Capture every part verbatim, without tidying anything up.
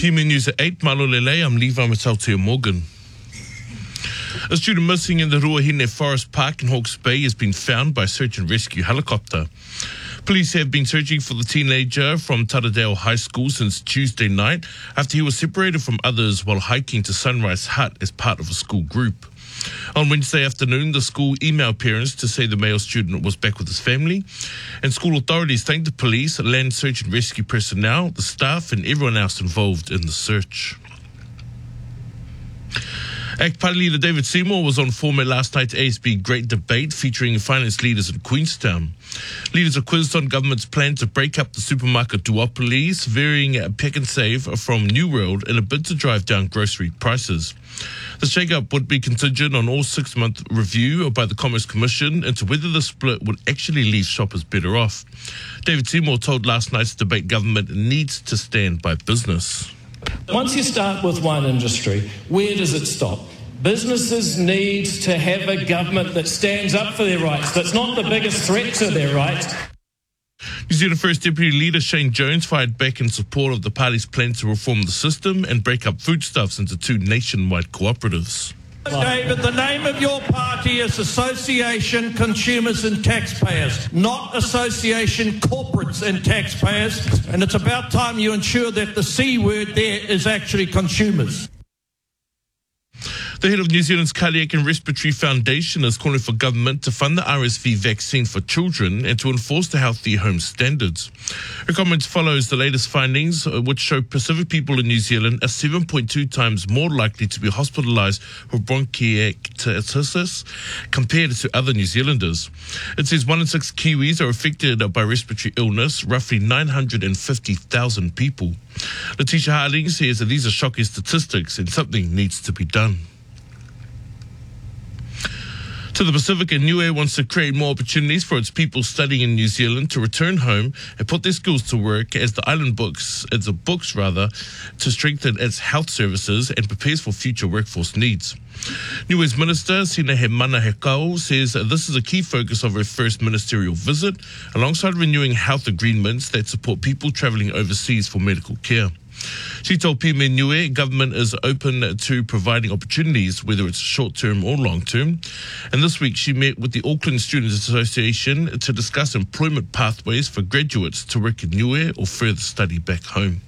P M News at eight, Malolele, I'm Levi Matautia Morgan. A student missing in the Ruahine Forest Park in Hawke's Bay has been found by search and rescue helicopter. Police have been searching for the teenager from Taradale High School since Tuesday night after he was separated from others while hiking to Sunrise Hut as part of a school group. On Wednesday afternoon, the school emailed parents to say the male student was back with his family, and school authorities thanked the police, land search and rescue personnel, the staff and everyone else involved in the search. A C T Party leader David Seymour was on format last night's A S B Great Debate featuring finance leaders in Queenstown. Leaders are quizzed on government's plan to break up the supermarket duopolies, varying Pick and Save from New World in a bid to drive down grocery prices. The shake-up would be contingent on all six-month review by the Commerce Commission into whether the split would actually leave shoppers better off. David Seymour told last night's debate government needs to stand by business. Once you start with one industry, where does it stop? Businesses need to have a government that stands up for their rights, that's not the biggest threat to their rights. New Zealand First Deputy Leader Shane Jones fired back in support of the party's plan to reform the system and break up foodstuffs into two nationwide cooperatives. David, the name of your party is Association Consumers and Taxpayers, not Association Corporates and Taxpayers, and it's about time you ensure that the C word there is actually consumers. The head of New Zealand's Cardiac and Respiratory Foundation is calling for government to fund the R S V vaccine for children and to enforce the Healthy Home Standards. Her comments follows the latest findings, which show Pacific people in New Zealand are seven point two times more likely to be hospitalised for bronchiectasis compared to other New Zealanders. It says one in six Kiwis are affected by respiratory illness, roughly nine hundred fifty thousand people. Letitia Harding says that these are shocking statistics and something needs to be done. To the Pacific, and Niue wants to create more opportunities for its people studying in New Zealand to return home and put their skills to work as the island books, as the books rather, to strengthen its health services and prepares for future workforce needs. Niue's Minister, Sinehe Mana Hekau, says that this is a key focus of her first ministerial visit, alongside renewing health agreements that support people travelling overseas for medical care. She told P M Niue government is open to providing opportunities, whether it's short-term or long-term. And this week she met with the Auckland Students Association to discuss employment pathways for graduates to work in Niue or further study back home.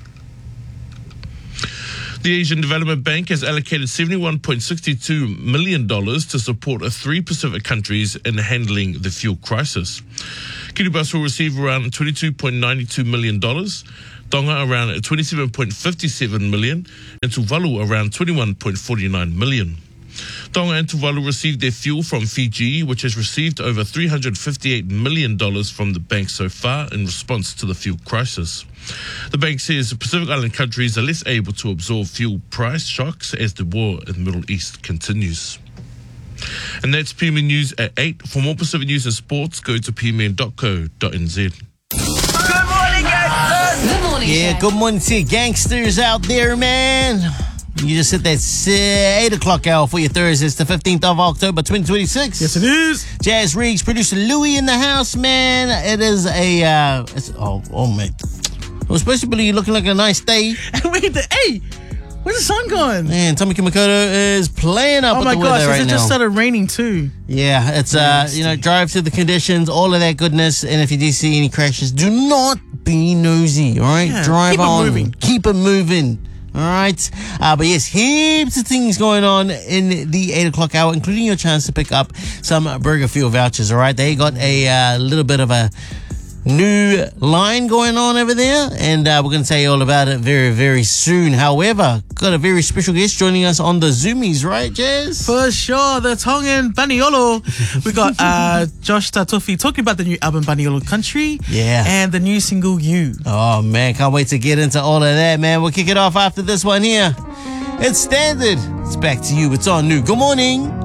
The Asian Development Bank has allocated seventy-one point six two million dollars to support three Pacific countries in handling the fuel crisis. Kiribati will receive around twenty-two point nine two million dollars, Tonga around twenty-seven point five seven million dollars, and Tuvalu around twenty-one point four nine million dollars. Tonga and Tuvalu received their fuel from Fiji, which has received over three hundred fifty-eight million dollars from the bank so far in response to the fuel crisis. The bank says the Pacific Island countries are less able to absorb fuel price shocks as the war in the Middle East continues. And that's P M N News at eight. For more Pacific news and sports, go to p m n dot co dot n z. Good morning, gangsters! Good morning, Yeah, Shaq. good morning to you gangsters out there, man. You just hit that eight o'clock hour for your Thursday. It's the fifteenth of October, twenty twenty-six. Yes, it is. Jazz Riggs, producer Louie in the house, man. It is a, uh, it's, oh, oh, man. It was supposed to be looking like a nice day. Wait, the, hey, where's the sun going? Man, Tommy Kimakoto is playing up Oh with my the gosh, weather right it now. just started raining too. Yeah, it's, uh, you know, drive through the conditions, all of that goodness. And if you do see any crashes, do not be nosy, all right? Yeah, drive keep it on. moving. Keep it moving. All right. Uh, but yes, heaps of things going on in the eight o'clock hour, including your chance to pick up some Burger Fuel vouchers. All right. They got a uh, little bit of a new line going on over there, and uh, we're going to tell you all about it very, very soon. However, got a very special guest joining us on the Zoomies, right, Jazz? For sure, the Tongan Baniolo. We got uh, Josh Tatufi talking about the new album Baniolo Country. Yeah. And the new single You. Oh, man, can't wait to get into all of that, man. We'll kick it off after this one here. It's Standard. It's back to you. It's on new. Good morning.